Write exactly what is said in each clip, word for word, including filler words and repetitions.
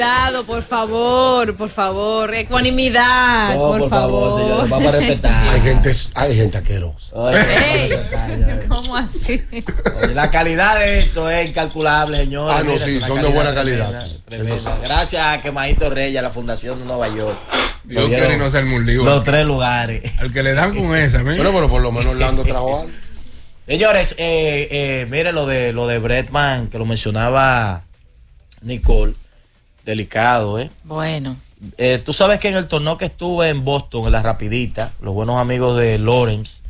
Cuidado, por favor, por favor, ecuanimidad, no, por, por favor. favor, señores, vamos a respetar. Hay gente, hay gente asquerosa. Ey, ¿cómo así? Oye, la calidad de esto es incalculable, señores. Ah, no, Mira, sí, una son de buena calidad. Tremenda, Sí. tremenda. Eso sí. Gracias a Quemadito Reyes, a la Fundación de Nueva York. Dios quiere y no se arme un lío. Los tres lugares. Al que le dan con esa, mira. Bueno, pero por lo menos Orlando trajo algo. Señores, eh, eh, mire lo de lo de Bretman, que lo mencionaba Nicole. Delicado, ¿eh? Bueno. Eh, tú sabes que en el torneo que estuve en Boston, en la rapidita, los buenos amigos de Lawrence,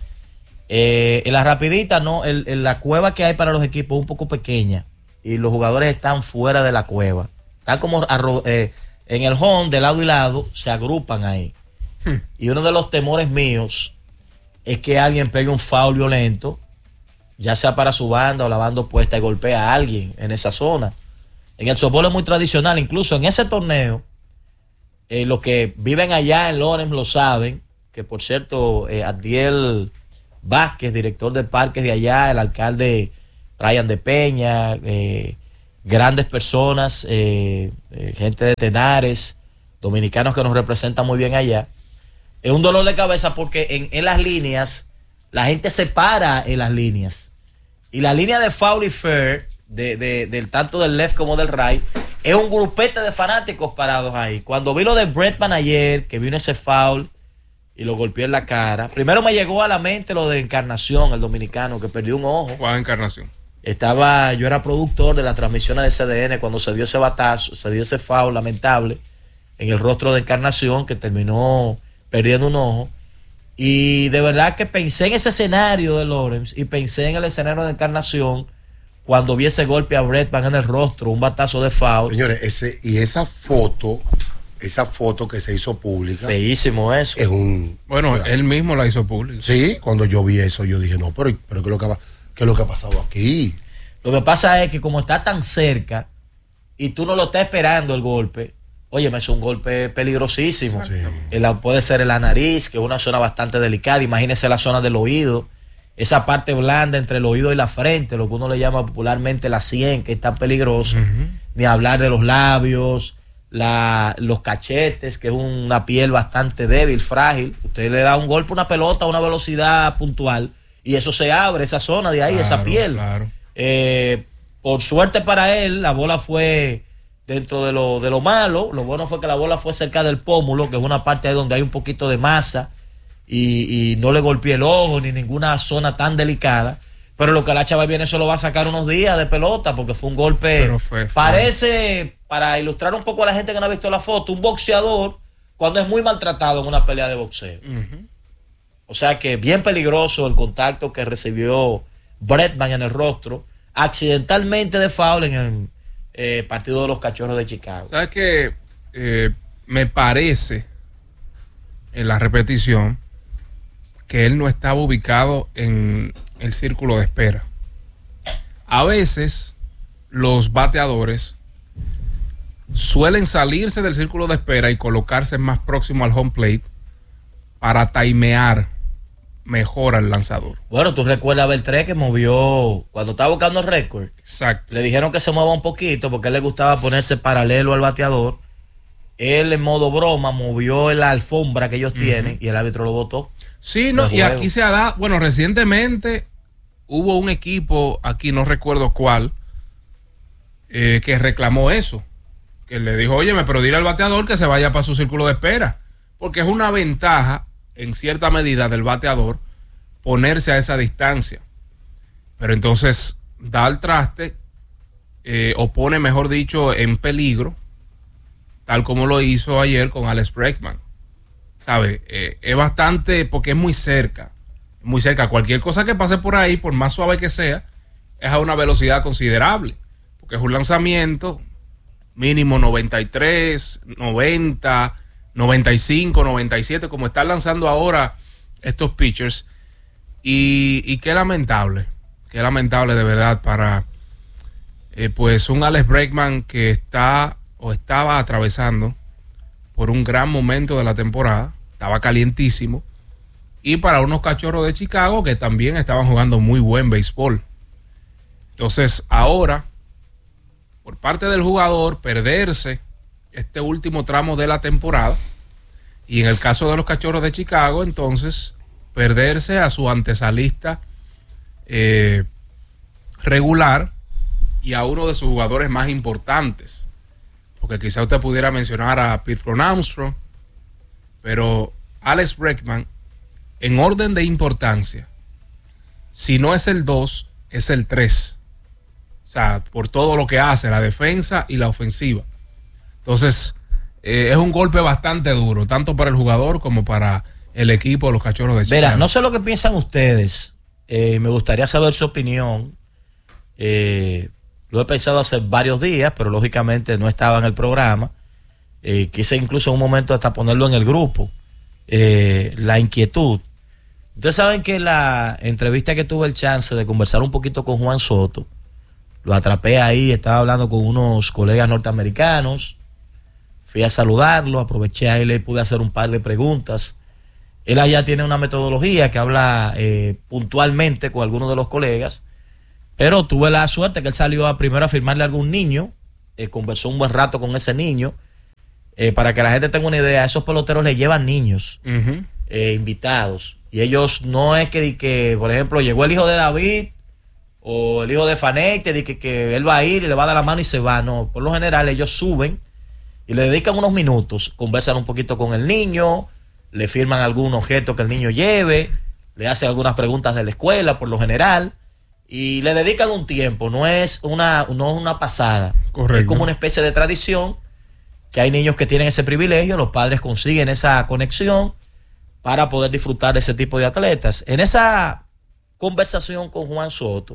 eh, en la rapidita, no, el, el, la cueva que hay para los equipos es un poco pequeña y los jugadores están fuera de la cueva. Están como arro, eh, en el home, de lado y lado, se agrupan ahí. Hmm. Y uno de los temores míos es que alguien pegue un foul violento, ya sea para su banda o la banda opuesta, y golpea a alguien en esa zona. En el softball es muy tradicional, incluso en ese torneo, eh, los que viven allá en Lawrence lo saben, que por cierto, eh, Adiel Vázquez, director de parques de allá, el alcalde Ryan de Peña, eh, grandes personas, eh, eh, gente de Tenares, dominicanos que nos representan muy bien allá. Es un dolor de cabeza porque en, en las líneas, la gente se para en las líneas. Y la línea de foul y fair, De, de, del tanto del left como del right, es un grupete de fanáticos parados ahí. Cuando vi lo de Bretman ayer, que vino ese foul y lo golpeó en la cara, primero me llegó a la mente lo de Encarnación, el dominicano que perdió un ojo. ¿Cuál Encarnación? Estaba, yo era productor de las transmisiones de C D N cuando se dio ese batazo, se dio ese foul lamentable en el rostro de Encarnación, que terminó perdiendo un ojo. Y de verdad que pensé en ese escenario de Lawrence y pensé en el escenario de Encarnación cuando vi ese golpe a Bretman en el rostro, un batazo de foul. Señores, ese, y esa foto, esa foto que se hizo pública. Feísimo eso. Es un. Bueno, o sea, él mismo la hizo pública. Sí, cuando yo vi eso, yo dije, no, pero, pero ¿qué, es lo que ha, ¿qué es lo que ha pasado aquí? Lo que pasa es que como está tan cerca y tú no lo estás esperando el golpe, oye, me es un golpe peligrosísimo. Sí. La, puede ser en la nariz, que es una zona bastante delicada. Imagínese la zona del oído. Esa parte blanda entre el oído y la frente, lo que uno le llama popularmente la sien, que es tan peligroso. Uh-huh. Ni hablar de los labios, la, los cachetes, que es una piel bastante débil, frágil. Usted le da un golpe a una pelota a una velocidad puntual y eso se abre, esa zona de ahí, claro, esa piel. Claro. Eh, por suerte para él, la bola fue dentro de lo, de lo malo. Lo bueno fue que la bola fue cerca del pómulo, que es una parte ahí donde hay un poquito de masa. Y, y no le golpeé el ojo ni ninguna zona tan delicada, pero lo que la chava viene eso lo va a sacar unos días de pelota porque fue un golpe, fue, fue. Parece, para ilustrar un poco a la gente que no ha visto la foto, un boxeador cuando es muy maltratado en una pelea de boxeo. Uh-huh. O sea que bien peligroso el contacto que recibió Bretman en el rostro, accidentalmente de foul en el eh, partido de los Cachorros de Chicago. ¿Sabes qué? Eh, me parece en la repetición que él no estaba ubicado en el círculo de espera. A veces los bateadores suelen salirse del círculo de espera y colocarse más próximo al home plate para timear mejor al lanzador. Bueno, tú recuerdas a Beltré que movió cuando estaba buscando el récord. Exacto. Le dijeron que se mueva un poquito porque a él le gustaba ponerse paralelo al bateador. Él en modo broma movió la alfombra que ellos uh-huh. tienen y el árbitro lo votó. Sí, no, y aquí se ha dado, bueno, recientemente hubo un equipo, aquí no recuerdo cuál, eh, que reclamó eso, que le dijo, óyeme, pero dile al bateador que se vaya para su círculo de espera, porque es una ventaja, en cierta medida, del bateador ponerse a esa distancia, pero entonces da al traste, eh, o pone, mejor dicho, en peligro, tal como lo hizo ayer con Alex Bregman. ¿Sabe? Eh, es bastante, porque es muy cerca, muy cerca. Cualquier cosa que pase por ahí, por más suave que sea, es a una velocidad considerable, porque es un lanzamiento mínimo noventa y tres, noventa, noventa y cinco, noventa y siete, como están lanzando ahora estos pitchers. Y, y qué lamentable, qué lamentable de verdad para eh, pues un Alex Bregman que está o estaba atravesando por un gran momento de la temporada, estaba calientísimo, y para unos Cachorros de Chicago que también estaban jugando muy buen béisbol. Entonces ahora, por parte del jugador, perderse este último tramo de la temporada. Y en el caso de los Cachorros de Chicago, entonces, perderse a su antesalista eh, regular y a uno de sus jugadores más importantes. Porque quizá usted pudiera mencionar a Pete Crow Armstrong, pero Alex Bregman, en orden de importancia, si no es el dos, es el tres. O sea, por todo lo que hace, la defensa y la ofensiva. Entonces, eh, es un golpe bastante duro, tanto para el jugador como para el equipo de los Cachorros de Chicago. Mira, no sé lo que piensan ustedes. Eh, me gustaría saber su opinión. Eh, lo he pensado hace varios días, pero lógicamente no estaba en el programa. Eh, quise incluso en un momento hasta ponerlo en el grupo. Eh, la inquietud. Ustedes saben que la entrevista que tuve el chance de conversar un poquito con Juan Soto, lo atrapé ahí, estaba hablando con unos colegas norteamericanos, fui a saludarlo, aproveché ahí, le pude hacer un par de preguntas. Él allá tiene una metodología que habla eh, puntualmente con algunos de los colegas, pero tuve la suerte que él salió a primero a firmarle a algún niño, eh, conversó un buen rato con ese niño. Eh, para que la gente tenga una idea, esos peloteros le llevan niños uh-huh. eh, invitados, y ellos no es que, que, por ejemplo, llegó el hijo de David o el hijo de Fanete, de que, que él va a ir y le va a dar la mano y se va. No, por lo general ellos suben y le dedican unos minutos, conversan un poquito con el niño, le firman algún objeto que el niño lleve, le hacen algunas preguntas de la escuela por lo general, y le dedican un tiempo. No es una, no es una pasada. Correcto. Es como una especie de tradición, que hay niños que tienen ese privilegio, los padres consiguen esa conexión para poder disfrutar de ese tipo de atletas. En esa conversación con Juan Soto,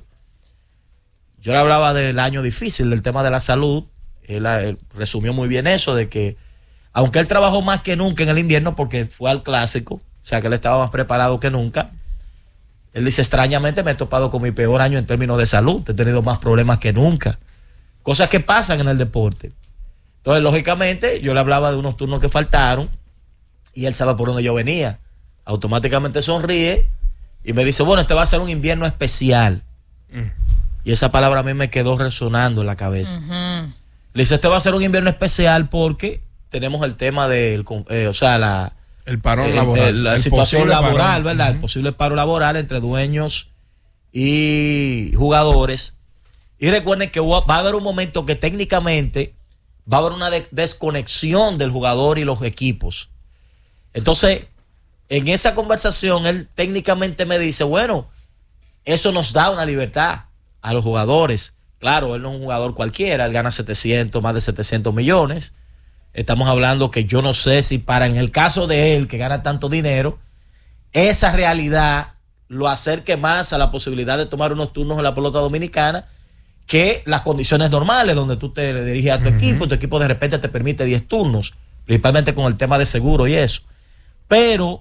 yo le hablaba del año difícil, del tema de la salud. Él, él resumió muy bien eso, de que aunque él trabajó más que nunca en el invierno porque fue al clásico, o sea que él estaba más preparado que nunca, él dice, extrañamente me he topado con mi peor año en términos de salud, he tenido más problemas que nunca. Cosas que pasan en el deporte. Entonces, lógicamente, yo le hablaba de unos turnos que faltaron y él sabe por dónde yo venía. Automáticamente sonríe y me dice, bueno, este va a ser un invierno especial. Mm. Y esa palabra a mí me quedó resonando en la cabeza. Uh-huh. Le dice, este va a ser un invierno especial porque tenemos el tema del, eh, o sea, la, el parón el, laboral. El, la el situación laboral, parón. ¿verdad? Uh-huh. El posible paro laboral entre dueños y jugadores. Y recuerden que va a haber un momento que técnicamente va a haber una de- desconexión del jugador y los equipos. Entonces, en esa conversación, él técnicamente me dice, bueno, eso nos da una libertad a los jugadores. Claro, él no es un jugador cualquiera, él gana setecientos, más de setecientos millones. Estamos hablando que yo no sé si para, en el caso de él, que gana tanto dinero, esa realidad lo acerque más a la posibilidad de tomar unos turnos en la pelota dominicana que las condiciones normales donde tú te diriges a tu uh-huh. equipo, tu equipo de repente te permite diez turnos, principalmente con el tema de seguro y eso. Pero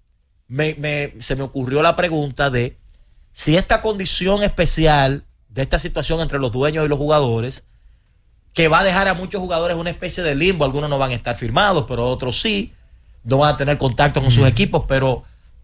me, me, se me ocurrió la pregunta de si esta condición especial de esta situación entre los dueños y los jugadores, que va a dejar a muchos jugadores una especie de limbo, algunos no van a estar firmados, pero otros sí, no van a tener contacto con uh-huh. sus equipos, pero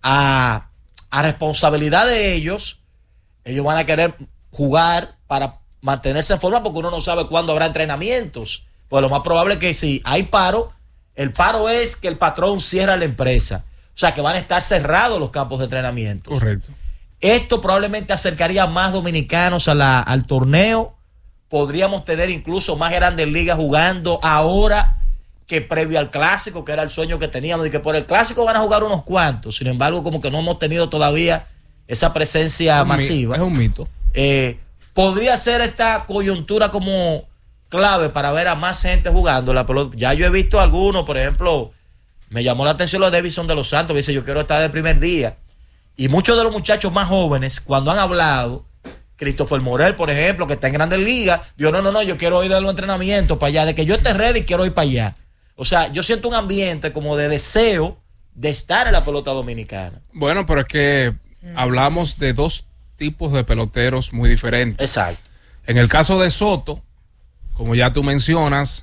a, a responsabilidad de ellos, ellos van a querer jugar para mantenerse en forma porque uno no sabe cuándo habrá entrenamientos. Pues lo más probable es que si hay paro, el paro es que el patrón cierra la empresa. O sea que van a estar cerrados los campos de entrenamiento. Correcto. Esto probablemente acercaría más dominicanos a la, al torneo. Podríamos tener incluso más grandes ligas jugando ahora que previo al clásico, que era el sueño que teníamos, de que por el clásico van a jugar unos cuantos. Sin embargo, como que no hemos tenido todavía esa presencia es masiva. Es un mito. Eh, podría ser esta coyuntura como clave para ver a más gente jugando la pelota. Ya yo he visto algunos, por ejemplo, me llamó la atención lo de Davison de los Santos, que dice yo quiero estar del primer día. Y muchos de los muchachos más jóvenes, cuando han hablado, Christopher Morel, por ejemplo, que está en Grandes Ligas, dijo no, no, no, yo quiero ir de los entrenamientos para allá, de que yo esté ready, quiero ir para allá. O sea, yo siento un ambiente como de deseo de estar en la pelota dominicana. Bueno, pero es que mm. hablamos de dos tipos de peloteros muy diferentes. Exacto. En el caso de Soto, como ya tú mencionas,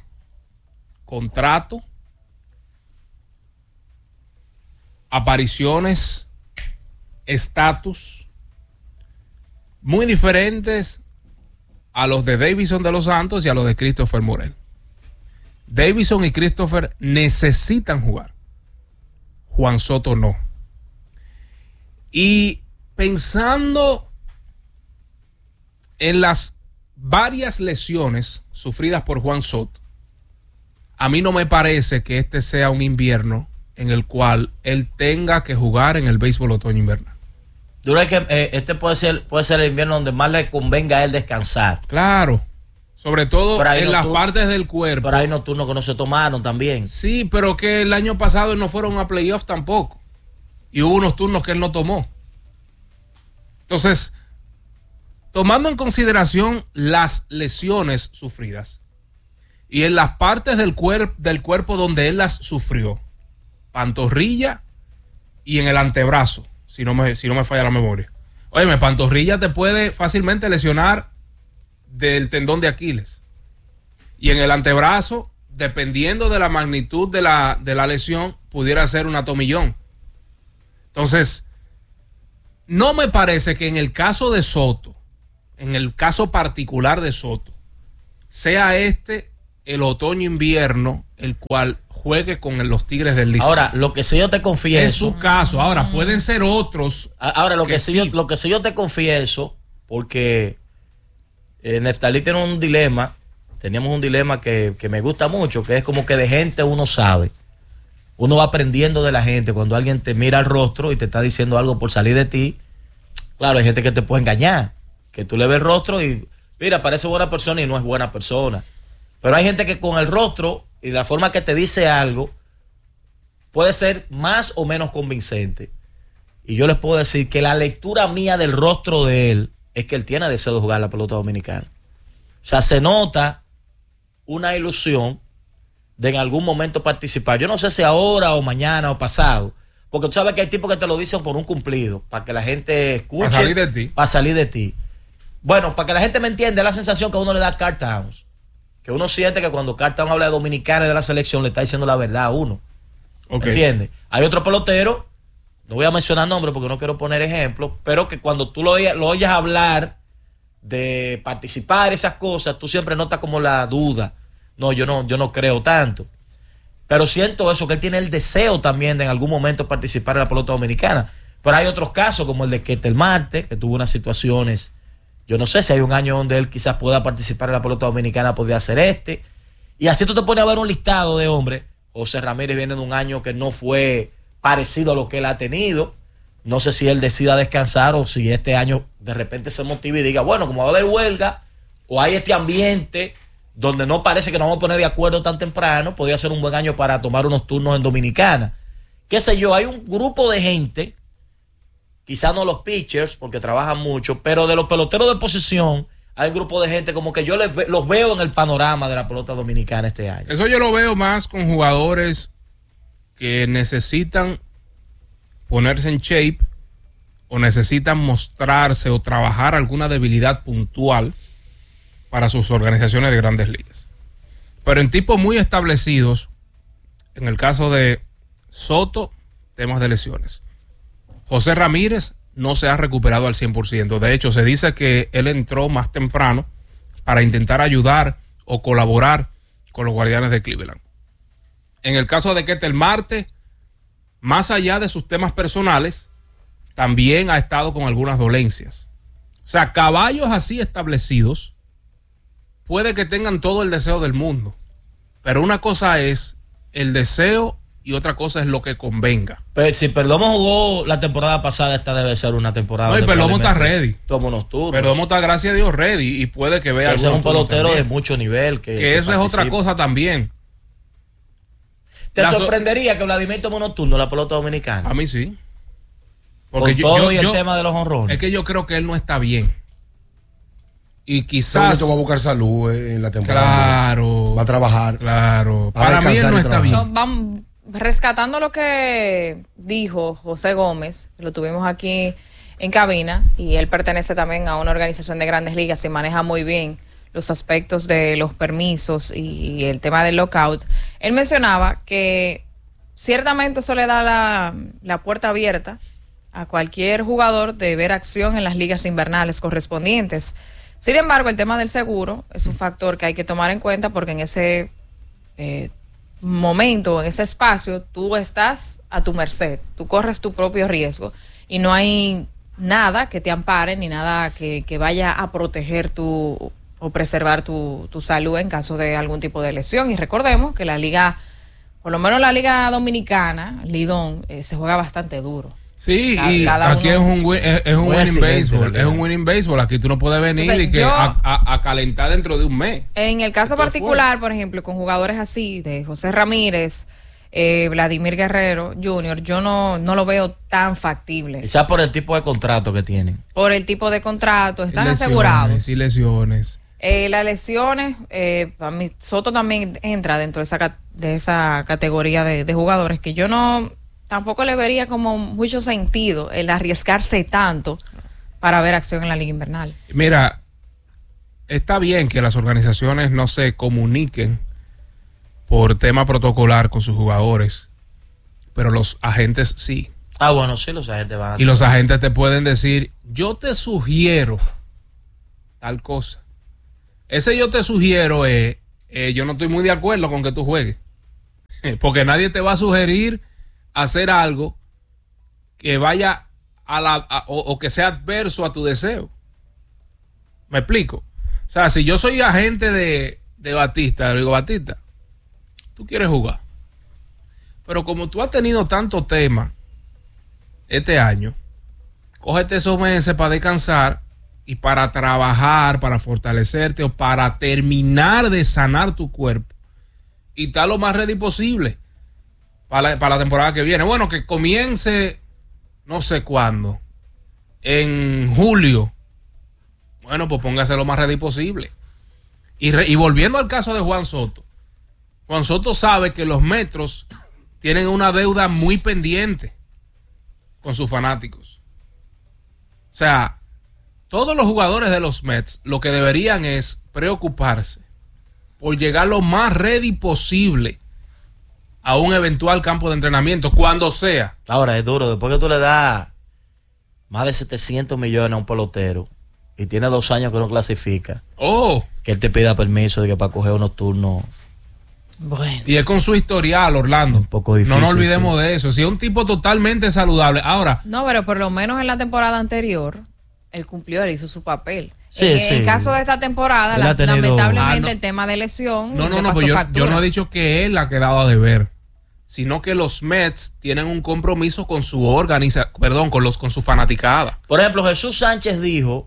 contrato, apariciones, estatus, muy diferentes a los de Davison de los Santos y a los de Christopher Morel. Davison y Christopher necesitan jugar. Juan Soto no. Y pensando en las varias lesiones sufridas por Juan Soto, a mí no me parece que este sea un invierno en el cual él tenga que jugar en el béisbol otoño-invernal. Yo creo que eh, este puede ser, puede ser el invierno donde más le convenga a él descansar. Claro, sobre todo en las nocturno, partes del cuerpo. Pero hay nocturnos que no se tomaron también. Sí, pero que el año pasado no fueron a playoffs tampoco. Y hubo unos turnos que él no tomó. Entonces, tomando en consideración las lesiones sufridas y en las partes del, cuerp- del cuerpo donde él las sufrió, pantorrilla y en el antebrazo, si no me, si no me falla la memoria. Óyeme, pantorrilla te puede fácilmente lesionar del tendón de Aquiles. Y en el antebrazo, dependiendo de la magnitud de la, de la lesión, pudiera ser un atomillón. Entonces, no me parece que en el caso de Soto, en el caso particular de Soto, sea este el otoño-invierno el cual juegue con los Tigres del Licey. Ahora, lo que sí yo te confieso. Es su caso. Ahora, pueden ser otros. Ahora, lo que, que sí, sí. Yo, lo que sí yo te confieso, porque eh, Neftalí tiene un dilema, teníamos un dilema que, que me gusta mucho, que es como que de gente uno sabe. Uno va aprendiendo de la gente. Cuando alguien te mira al rostro y te está diciendo algo por salir de ti, claro, hay gente que te puede engañar, que tú le ves el rostro y, mira, parece buena persona y no es buena persona. Pero hay gente que con el rostro y la forma que te dice algo puede ser más o menos convincente. Y yo les puedo decir que la lectura mía del rostro de él es que él tiene deseo de jugar la pelota dominicana. O sea, se nota una ilusión de en algún momento participar. Yo no sé si ahora o mañana o pasado, porque tú sabes que hay tipos que te lo dicen por un cumplido, para que la gente escuche. Para salir de ti. Para salir de ti. Bueno, para que la gente me entienda, es la sensación que a uno le da Carl Towns. Que uno siente que cuando Carl Towns habla de dominicana y de la selección, le está diciendo la verdad a uno. Okay. ¿Entiendes? Hay otro pelotero, no voy a mencionar nombres porque no quiero poner ejemplos, pero que cuando tú lo, oyes, lo oyes hablar de participar, esas cosas, tú siempre notas como la duda. No, yo no, yo no creo tanto. Pero siento eso, que él tiene el deseo también de en algún momento participar en la pelota dominicana. Pero hay otros casos, como el de Ketel Marte, que tuvo unas situaciones. Yo no sé si hay un año donde él quizás pueda participar en la pelota dominicana, podría ser este. Y así tú te pones a ver un listado de hombres. José Ramírez viene de un año que no fue parecido a lo que él ha tenido. No sé si él decida descansar o si este año de repente se motive y diga, bueno, como va a haber huelga o hay este ambiente donde no parece que nos vamos a poner de acuerdo tan temprano, podría ser un buen año para tomar unos turnos en Dominicana. Qué sé yo, hay un grupo de gente, quizás no los pitchers, porque trabajan mucho, pero de los peloteros de posición, hay un grupo de gente como que yo les ve, los veo en el panorama de la pelota dominicana este año. Eso yo lo veo más con jugadores que necesitan ponerse en shape o necesitan mostrarse o trabajar alguna debilidad puntual para sus organizaciones de grandes ligas. Pero en tipos muy establecidos, en el caso de Soto, temas de lesiones. José Ramírez no se ha recuperado al cien por ciento. De hecho, se dice que él entró más temprano para intentar ayudar o colaborar con los Guardianes de Cleveland. En el caso de Ketel Marte, más allá de sus temas personales, también ha estado con algunas dolencias. O sea, caballos así establecidos puede que tengan todo el deseo del mundo, pero una cosa es el deseo y otra cosa es lo que convenga. Pero si Perdomo jugó la temporada pasada, esta debe ser una temporada. No, y Perdomo está ready. Toma unos turnos. Perdomo está, gracias a Dios, ready y puede que vea. Ese es un pelotero de mucho nivel. Que, que eso participa. Es otra cosa también. ¿Te la sorprendería so que Vladimir tome unos turnos la pelota dominicana? A mí sí. Porque Con yo, todo yo, y el yo, tema de los honrones. Es que yo creo que él no está bien. Y quizás esto va a buscar salud en la temporada. Claro. Va a trabajar. Claro. Para mí él no está bien. No, vamos, rescatando lo que dijo José Gómez, lo tuvimos aquí en cabina, y él pertenece también a una organización de grandes ligas y maneja muy bien los aspectos de los permisos y el tema del lockout. Él mencionaba que ciertamente eso le da la, la puerta abierta a cualquier jugador de ver acción en las ligas invernales correspondientes. Sin embargo, el tema del seguro es un factor que hay que tomar en cuenta porque en ese eh, momento, en ese espacio, tú estás a tu merced, tú corres tu propio riesgo y no hay nada que te ampare ni nada que, que vaya a proteger tu o preservar tu, tu salud en caso de algún tipo de lesión. Y recordemos que la liga, por lo menos la liga dominicana, Lidón, eh, se juega bastante duro. Sí, Cada- y cada aquí uno- es un, win- es, es un Muy winning exigente, baseball, ¿verdad? es un winning baseball. Aquí tú no puedes venir Entonces, y que yo- a, a- a calentar dentro de un mes. En el caso Esto particular, por ejemplo, con jugadores así, de José Ramírez, eh, Vladimir Guerrero junior, yo no, no lo veo tan factible. Quizás por el tipo de contrato que tienen. Por el tipo de contrato, están Y lesiones, asegurados. Y lesiones. Eh, las lesiones, eh, para mí, Soto también entra dentro de esa, ca- de esa categoría de, de jugadores que yo no, tampoco le vería como mucho sentido el arriesgarse tanto para ver acción en la Liga Invernal. Mira, está bien que las organizaciones no se comuniquen por tema protocolar con sus jugadores, pero los agentes sí. Ah, bueno, sí, los agentes van a... Y los agentes te pueden decir, yo te sugiero tal cosa. Ese yo te sugiero es, eh, yo no estoy muy de acuerdo con que tú juegues. Porque nadie te va a sugerir hacer algo que vaya a la a- o, o que sea adverso a tu deseo. ¿Me explico? O sea, si yo soy agente de, de Batista, le digo, Batista, tú quieres jugar. Pero como tú has tenido tanto tema este año, cógete esos meses para descansar y para trabajar, para fortalecerte o para terminar de sanar tu cuerpo y estar lo más ready posible para la, para la temporada que viene. Bueno, que comience no sé cuándo, en julio. Bueno, pues póngase lo más ready posible. Y, re, y volviendo al caso de Juan Soto, Juan Soto sabe que los Metros tienen una deuda muy pendiente con sus fanáticos. O sea, todos los jugadores de los Mets lo que deberían es preocuparse por llegar lo más ready posible a un eventual campo de entrenamiento, cuando sea. Ahora, es duro. Después que tú le das más de setecientos millones a un pelotero y tiene dos años que no clasifica, Oh, que él te pida permiso de que para coger unos turnos... Bueno. y es con su historial, Orlando. Un poco difícil, no nos olvidemos sí. de eso. Si es un tipo totalmente saludable. Ahora, No, pero por lo menos en la temporada anterior, él cumplió, él hizo su papel. Sí, en sí. el caso de esta temporada, Él la- ha tenido- lamentablemente Ah, no. el tema de lesión no, no, le no, pasó pues yo, factura. yo no he dicho que él ha quedado a deber, sino que los Mets tienen un compromiso con su organiza, perdón, con los con su fanaticada. Por ejemplo, Jesús Sánchez dijo,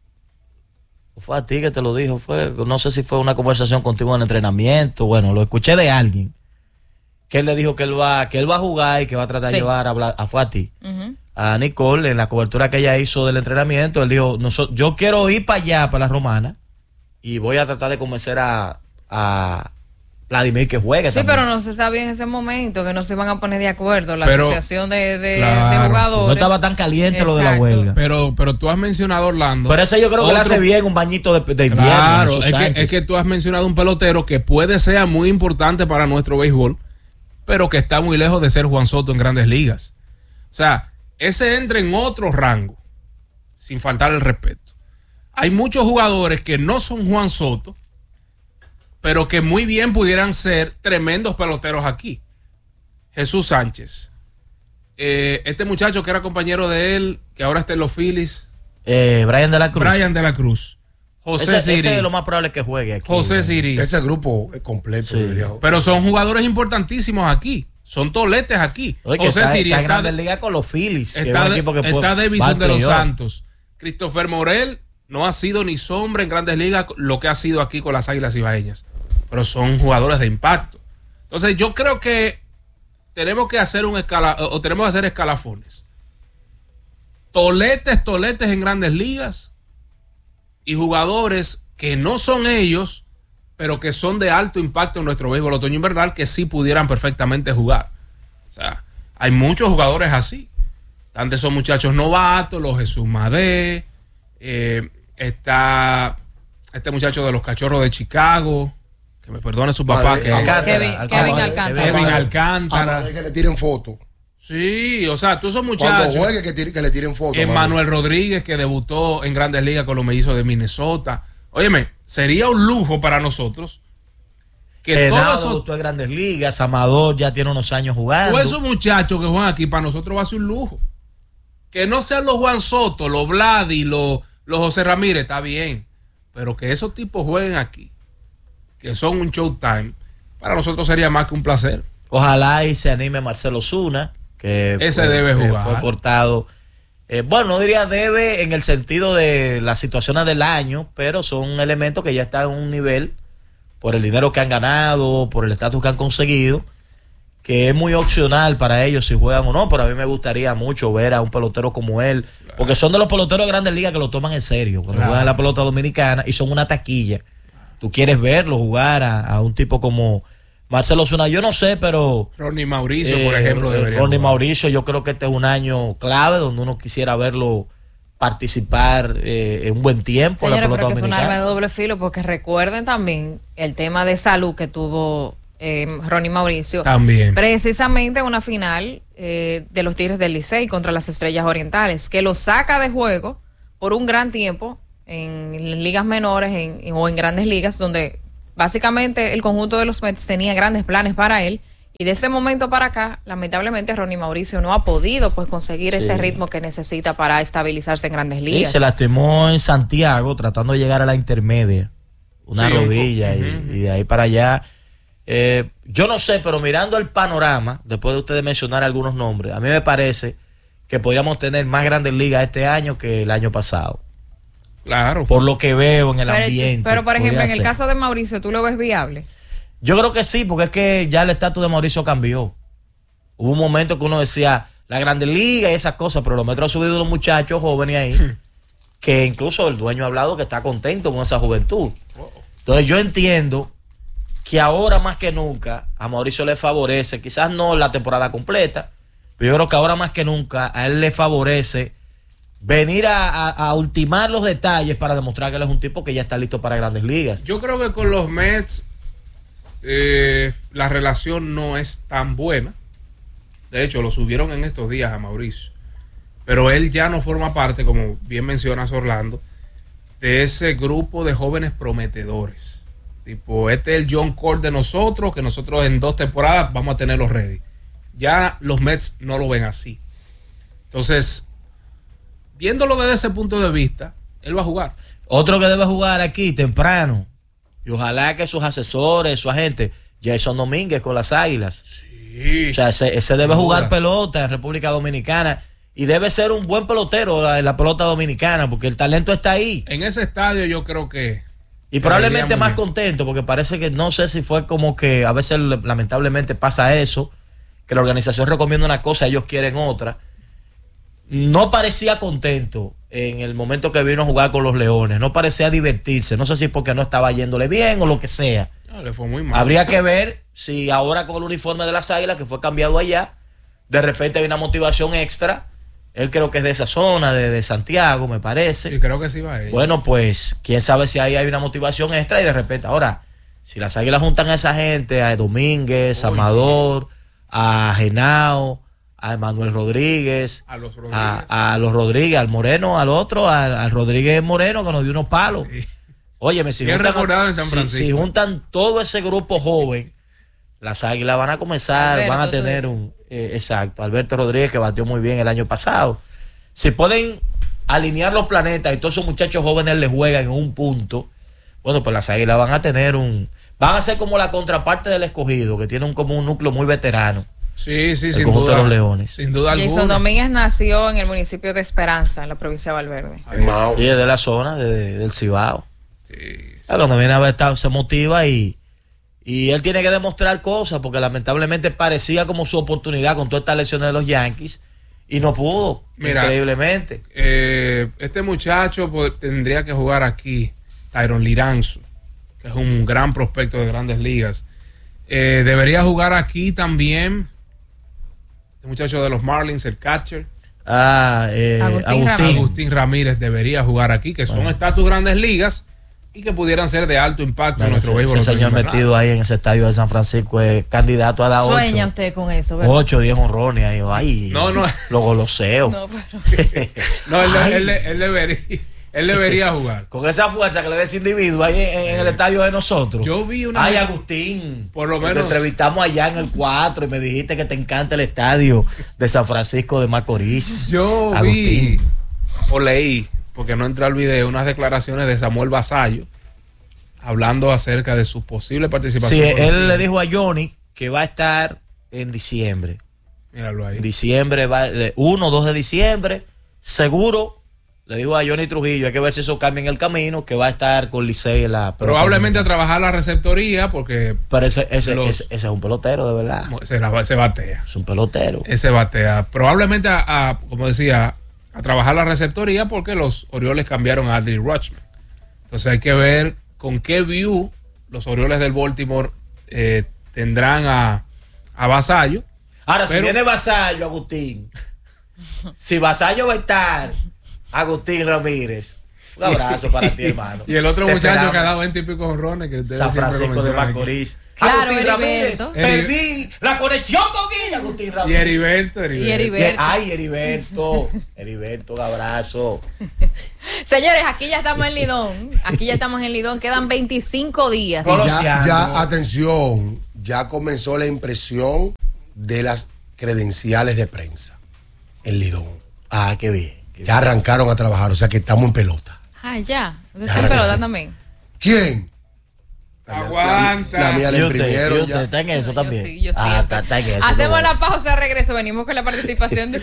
fue a ti que te lo dijo, fue, no sé si fue una conversación contigo en el entrenamiento, bueno, lo escuché de alguien, que él le dijo que él va, que él va a jugar y que va a tratar Sí. de llevar a, Bla- a fue a ti. Ujú. A Nicole, en la cobertura que ella hizo del entrenamiento, él dijo, "Noso- yo quiero ir para allá, para la Romana, y voy a tratar de convencer a, a Vladimir que juegue Sí, también". pero no se sabía en ese momento que no se iban a poner de acuerdo la Pero- asociación de, de- Claro, de jugadores. no estaba tan caliente lo de la Exacto. huelga. Pero, pero tú has mencionado, Orlando. Pero ese yo creo que le otro- hace bien un bañito de, de invierno. Claro, Jesús es que, Sánchez. es que tú has mencionado un pelotero que puede ser muy importante para nuestro béisbol, pero que está muy lejos de ser Juan Soto en Grandes Ligas. O sea, ese entra en otro rango, sin faltar el respeto. Hay muchos jugadores que no son Juan Soto, pero que muy bien pudieran ser tremendos peloteros aquí. Jesús Sánchez. Eh, este muchacho que era compañero de él, que ahora está en los Phillies, Eh, Brian de la Cruz. Brian de la Cruz. José ese, ese Siri. es lo más probable que juegue aquí. José Siri. Ese grupo es completo, Sí. debería. Pero son jugadores importantísimos aquí. Son toletes aquí. Oye, que José está, Siri está en está, Grandes Ligas con los Phillies. que es está, un de- equipo que puede- está va Davison al de los playoff. Santos. Christopher Morel no ha sido ni sombra en Grandes Ligas lo que ha sido aquí con las Águilas Ibaeñas. Pero son jugadores de impacto. Entonces yo creo que tenemos que hacer un escala, o tenemos que hacer escalafones. Toletes, toletes en Grandes Ligas y jugadores que no son ellos, pero que son de alto impacto en nuestro béisbol otoño invernal, que sí pudieran perfectamente jugar. O sea, hay muchos jugadores así. Están de esos muchachos novatos, los Jesús Madé, eh, está este muchacho de los Cachorros de Chicago, que me perdone su papá, Madé, que Alcántara, Kevin- Alcántara. Kevin Alcántara. Kevin A Alcántara. Madé que le tiren fotos. Sí, o sea, todos esos Cuando muchachos. juegue, que, tire- que le tiren fotos. Emmanuel Rodríguez, que debutó en Grandes Ligas con los Mellizos de Minnesota. Óyeme, sería un lujo para nosotros Que Henao todos esos, debutó en Grandes Ligas, Amador ya tiene unos años jugando. todos esos muchachos que juegan aquí, para nosotros va a ser un lujo. Que no sean los Juan Soto, los Vladi, los, los José Ramírez, está bien. Pero que esos tipos jueguen aquí, que son un showtime, para nosotros sería más que un placer. Ojalá y se anime Marcelo Zuna, que Ese fue, debe fue- jugar. fue cortado. Eh, bueno, no diría debe en el sentido de las situaciones del año, pero son elementos que ya están en un nivel por el dinero que han ganado, por el estatus que han conseguido, que es muy opcional para ellos si juegan o no, pero a mí me gustaría mucho ver a un pelotero como él, porque son de los peloteros de Grandes Ligas que lo toman en serio, cuando Claro. juegan la pelota dominicana y son una taquilla. Tú quieres verlo jugar a, a un tipo como Marcelo Zuna, yo no sé, pero... Ronnie Mauricio, por Eh, ejemplo, debería Ronnie jugar. Mauricio, yo creo que este es un año clave donde uno quisiera verlo participar eh, en un buen tiempo en la Señores, pelota pero que es un arma de dominicana. doble filo, porque recuerden también el tema de salud que tuvo eh, Ronnie Mauricio. También. Precisamente en una final eh, de los Tigres del Licey contra las Estrellas Orientales, que lo saca de juego por un gran tiempo en ligas menores en, en- o en grandes ligas, donde básicamente el conjunto de los Mets tenía grandes planes para él. Y de ese momento para acá, lamentablemente, Ronnie Mauricio no ha podido pues conseguir Sí. ese ritmo que necesita para estabilizarse en grandes Sí, ligas. se lastimó en Santiago tratando de llegar a la intermedia, una Sí, un rodilla, po- y, Ujú. y de ahí para allá. Eh, yo no sé, pero mirando el panorama, después de ustedes mencionar algunos nombres, a mí me parece que podríamos tener más grandes ligas este año que el año pasado, Claro. por lo que veo en el Pero, ambiente. pero, por ejemplo, podría en el ser. caso de Mauricio, ¿tú lo ves viable? Yo creo que sí, porque es que ya el estatus de Mauricio cambió. Hubo un momento que uno decía la Grande Liga y esas cosas, pero los metros han subido los muchachos jóvenes ahí, que incluso el dueño ha hablado que está contento con esa juventud. Entonces yo entiendo que ahora más que nunca a Mauricio le favorece, quizás no la temporada completa, pero yo creo que ahora más que nunca a él le favorece venir a, a- a ultimar los detalles para demostrar que él es un tipo que ya está listo para Grandes Ligas. Yo creo que con los Mets eh, la relación no es tan buena. De hecho, lo subieron en estos días a Mauricio. Pero él ya no forma parte, como bien mencionas Orlando, de ese grupo de jóvenes prometedores. Tipo, este es el John Cord de nosotros, que nosotros en dos temporadas vamos a tenerlos ready. Ya los Mets no lo ven así. Entonces, viéndolo desde ese punto de vista, él va a jugar. Otro que debe jugar aquí temprano, y ojalá que sus asesores, su agente, Jason Domínguez con las Águilas. Sí. O sea, ese, ese debe Sin jugar duda. pelota en República Dominicana y debe ser un buen pelotero la- en la pelota dominicana porque el talento está ahí. En ese estadio yo creo que... Y probablemente muy más bien. contento porque parece que no sé si fue como que a veces lamentablemente pasa eso, que la organización recomienda una cosa, ellos quieren otra. No parecía contento en el momento que vino a jugar con los Leones, no parecía divertirse, no sé si porque no estaba yéndole bien o lo que sea. No, le fue muy mal. Habría que ver si ahora con el uniforme de las Águilas que fue cambiado allá, de repente hay una motivación extra. Él creo que es de esa zona, de, de Santiago, me parece. Sí, creo que sí va a ir. Bueno, pues quién sabe si ahí hay una motivación extra y de repente, ahora, si las Águilas juntan a esa gente, a Domínguez, a Oye. Amador, a Henao, a Emanuel Rodríguez, A los Rodríguez. a, a los Rodríguez, al Moreno, al otro, al, al Rodríguez Moreno que nos dio unos palos. Sí. Oye, si Bien juntan, recordado en San si- Francisco. si juntan todo ese grupo joven, las Águilas van a comenzar, Alberto, van a tú tener dices. un... eh, exacto, Alberto Rodríguez que batió muy bien el año pasado. Si pueden alinear los planetas y todos esos muchachos jóvenes les juegan en un punto, bueno, pues las Águilas van a tener un... Van a ser como la contraparte del Escogido, que tiene un, como un núcleo muy veterano. Sí, sí, El sin conjunto duda. de los Leones. Sin duda Jason alguna. Domínguez nació en el municipio de Esperanza, en la provincia de Valverde. Ay, Mao. Y es de la zona de- del Cibao. Sí. Ah, Cuando viene a ver, está- se motiva y, y él tiene que demostrar cosas porque lamentablemente parecía como su oportunidad con todas estas lesiones de los Yankees y no pudo, Mira, increíblemente. Eh, este muchacho pues, tendría que jugar aquí, Tyron Liranzo, que es un gran prospecto de grandes ligas. Eh, debería jugar aquí también el muchacho de los Marlins, el catcher. Ah, eh, Agustín Agustín. Ramírez. Agustín Ramírez debería jugar aquí, que son Bueno. estatus grandes ligas y que pudieran ser de alto impacto Bueno, en nuestro ese, béisbol. ese señor invernal. metido ahí en ese estadio de San Francisco es candidato a dar Sueña ocho, usted con eso, ¿verdad? ocho, diez honrones ahí. Ay, No, no. lo goloseo. No, pero... No, él, Ay. él- él debería. Él debería jugar. Con esa fuerza que le da ese individuo ahí en, en el estadio de nosotros. Yo vi una. Ay, Agustín. Por lo que menos. Te entrevistamos allá en el cuatro y me dijiste que te encanta el estadio de San Francisco de Macorís. Yo Agustín. vi o leí, porque no entré al video, unas declaraciones de Samuel Vasallo hablando acerca de su posible participación. Sí, por los él le Tigres. dijo a Johnny que va a estar en diciembre. Míralo ahí. Diciembre, va, uno o dos de diciembre, seguro. Le dijo a Johnny Trujillo, hay que ver si eso cambia en el camino, que va a estar con Licey en la... Probablemente a trabajar la receptoría, porque Pero ese, ese, los- ese, ese es un pelotero, de verdad. se, la- se batea. Es un pelotero. Ese batea. Probablemente, a, a, como decía, a trabajar la receptoría, porque los Orioles cambiaron a Adley Rutschman. Entonces hay que ver con qué view los Orioles del Baltimore eh, tendrán a, a Vasallo. Ahora, si Pero- viene Vasallo, Agustín, si Vasallo va a estar, Agustín Ramírez, un abrazo para ti, hermano. Y el otro Te muchacho esperamos. que ha dado veinte y pico honrones, que ustedes San siempre lo Francisco de mencionan aquí. Macorís. Claro, Agustín Ramírez, Heriberto. perdí la conexión con él, Agustín Y Ramírez. Heriberto, Heriberto. Y Heriberto. Ay, Heriberto, Heriberto, un abrazo. Señores, aquí ya estamos en Lidón. Aquí ya estamos en Lidón. Quedan veinticinco días. Colo- Ya, Coloseando. ya, atención, ya comenzó la impresión de las credenciales de prensa en Lidón. Ah, qué bien. qué Ya arrancaron a trabajar, o sea que estamos en pelota. Ah, ya. Usted Ya está en pelota arrancaron. también. ¿Quién? La mía- Aguanta. La, la mía la ¿Y usted? imprimieron ¿Y usted ya. está en eso Yo también? sí, yo sí. Ah, está, está en eso. Hacemos qué la bueno. pausa, regreso. Venimos con la participación de